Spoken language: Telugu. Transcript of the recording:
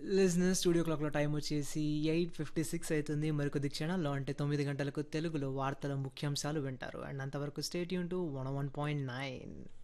లిజనర్స్ స్టూడియో క్లాక్‌లో టైం వచ్చేసి 8:56 అయితుంది. మరికొద్ది క్షణాల్లో అంటే 9 గంటలకు తెలుగులో వార్తల ముఖ్యాంశాలు వింటారు. అండ్ అంతవరకు స్టే ట్యూన్ టు 101.9.